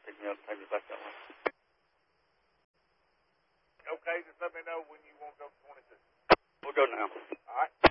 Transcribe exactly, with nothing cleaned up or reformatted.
Take me out, take me back that way. Okay, just let me know when you want to go twenty-two. We'll go now. All right.